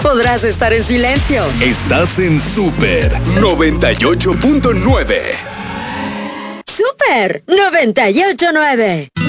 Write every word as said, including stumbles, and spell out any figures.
podrás estar en silencio. Estás en Super noventa y ocho punto nueve. Super noventa y ocho punto nueve.